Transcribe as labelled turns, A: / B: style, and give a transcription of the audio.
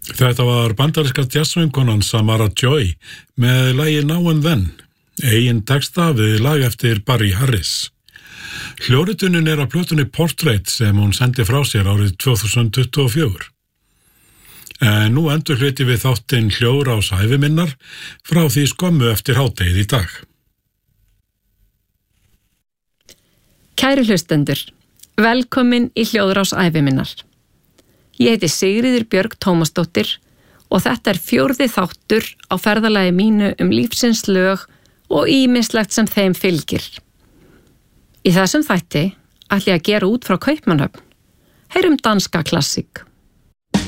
A: Þetta var bandaríska jazzsöngkonan Samara Joy með lagið Now and Then, eigin texta við lag eftir Barry Harris. Hljóðritunin af plötunni Portrait sem hún sendi frá sér árið 2024. En nú endurhlyti við þáttinn Hljóðrás æviminnar frá því skömmu eftir hádegið í dag.
B: Kæru hlustendur, velkomin í Hljóðrás æviminnar. Ég heiti Sigríður Björg Tómasdóttir og þetta 4. þáttur á ferðalagi mínu lífsins lög og ýmislegt sem þeim fylgir. Í þessum þætti ætla ég að gera út frá Kaupmannahöfn, heyrum danska klassík.